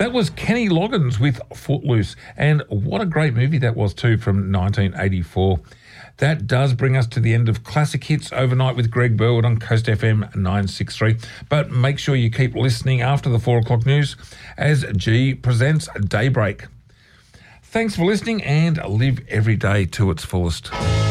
That was Kenny Loggins with Footloose, and what a great movie that was too, from 1984. That does bring us to the end of Classic Hits Overnight with Greg Burwood on Coast FM 963. But make sure you keep listening after the 4 o'clock news as G presents Daybreak. Thanks for listening and live every day to its fullest.